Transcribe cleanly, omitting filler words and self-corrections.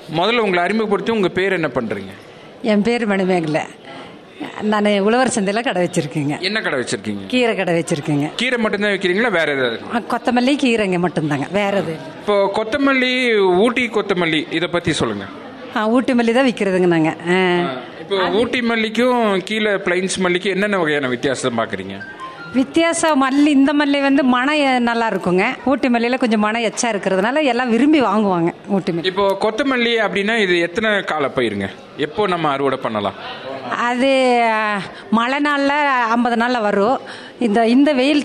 முதல்ல உங்களை அறிமுகப்படுத்தி உங்கள் பேர் என்ன பண்ணுறீங்க? என் பேர் மணிமேகலை. நான் உழவர் சந்தையில் கடை வச்சுருக்கேங்க. என்ன கடை வச்சுருக்கீங்க? கீரை கடை வச்சுருக்கேங்க. கீரை மட்டும்தான் வைக்கிறீங்களா, வேறு ஏதாவது? கொத்தமல்லி கீரைங்க மட்டும்தாங்க, வேறு எது இல்லை. இப்போ கொத்தமல்லி, ஊட்டி கொத்தமல்லி இதை பற்றி சொல்லுங்கள். ஊட்டி மல்லி தான் விற்கிறதுங்க நாங்கள். இப்போ ஊட்டி மல்லிக்கும் கீழே பிளைன்ஸ் மல்லிக்கும் என்னென்ன வகையான வித்தியாசம் பார்க்குறீங்க? வித்தியாசம் மல்லி, இந்த மல்லி வந்து மனம் நல்லா இருக்குங்க. ஊட்டி மல்லியில் கொஞ்சம் மனம் எச்சா இருக்கிறதுனால எல்லாம் விரும்பி வாங்குவாங்க ஊட்டி மல்லி. இப்போ கொத்தமல்லி அப்படின்னா இது எத்தனை கால பயிருங்க? எப்போ நம்ம அறுவடை பண்ணலாம்? அது மழை நாளில் 50 நாளில் வரும். இந்த வெயில்